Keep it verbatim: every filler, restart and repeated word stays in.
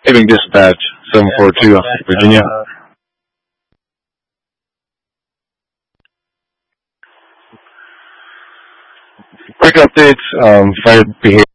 Having dispatch, seven four two, Virginia. Quick updates, um, fire behavior.